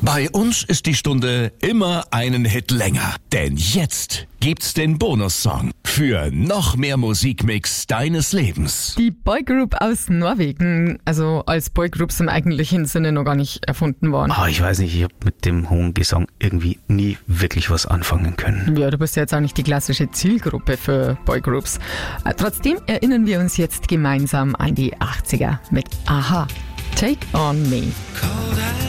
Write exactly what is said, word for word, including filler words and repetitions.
Bei uns ist die Stunde immer einen Hit länger. Denn jetzt gibt's den Bonussong für noch mehr Musikmix deines Lebens. Die Boygroup aus Norwegen, also als Boygroups im eigentlichen Sinne noch gar nicht erfunden worden. Ah, ich weiß nicht, ich habe mit dem hohen Gesang irgendwie nie wirklich was anfangen können. Ja, du bist ja jetzt auch nicht die klassische Zielgruppe für Boygroups. Äh, Trotzdem erinnern wir uns jetzt gemeinsam an die achtziger mit Aha. Take on Me. Cold